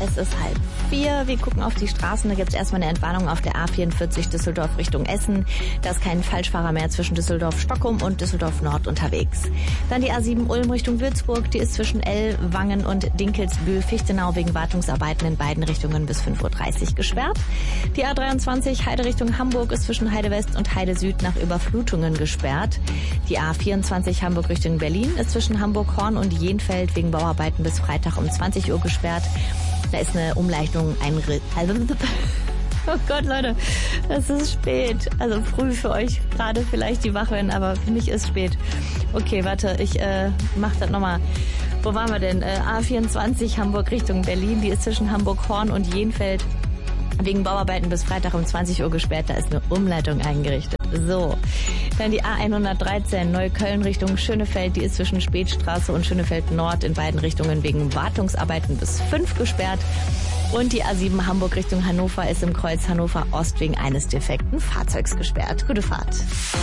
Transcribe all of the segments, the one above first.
Es ist 3:30. Wir gucken auf die Straßen. Da gibt es erstmal eine Entwarnung auf der A44 Düsseldorf Richtung Essen. Da ist kein Falschfahrer mehr zwischen Düsseldorf-Stockholm und Düsseldorf-Nord unterwegs. Dann die A7 Ulm Richtung Würzburg. Die ist zwischen Ellwangen und Dinkelsbühl-Fichtenau wegen Wartungsarbeiten in beiden Richtungen bis 5:30 Uhr gesperrt. Die A23 Heide Richtung Hamburg ist zwischen Heide West und Heide Süd nach Überflutungen gesperrt. Die A24 Hamburg Richtung Berlin ist zwischen Hamburg-Horn und Jenfeld wegen Bauarbeiten bis Freitag um 20 Uhr gesperrt. Da ist eine Umleitung Oh Gott, Leute, es ist spät. Also früh für euch gerade vielleicht die wach werden, aber für mich ist spät. Okay, warte, ich mach das nochmal. Wo waren wir denn? A24 Hamburg Richtung Berlin, die ist zwischen Hamburg-Horn und Jenfeld wegen Bauarbeiten bis Freitag um 20 Uhr gesperrt. Da ist eine Umleitung eingerichtet. So, dann die A113 Neukölln Richtung Schönefeld. Die ist zwischen Spätstraße und Schönefeld Nord in beiden Richtungen wegen Wartungsarbeiten bis 5 gesperrt. Und die A7 Hamburg Richtung Hannover ist im Kreuz Hannover Ost wegen eines defekten Fahrzeugs gesperrt. Gute Fahrt.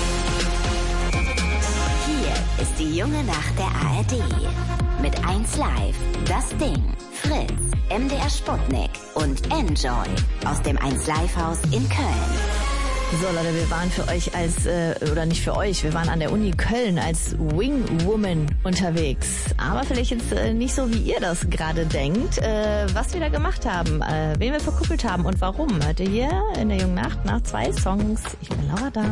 Hier ist die junge Nacht der ARD. Mit 1 Live, Das Ding, Fritz, MDR Sputnik und Enjoy aus dem 1 Live Haus in Köln. So Leute, wir waren für euch oder nicht für euch, wir waren an der Uni Köln als Wingwoman unterwegs. Aber vielleicht jetzt nicht so, wie ihr das gerade denkt, was wir da gemacht haben, wen wir verkuppelt haben und warum. Hört ihr hier in der jungen Nacht nach 2 Songs. Ich bin Laura da.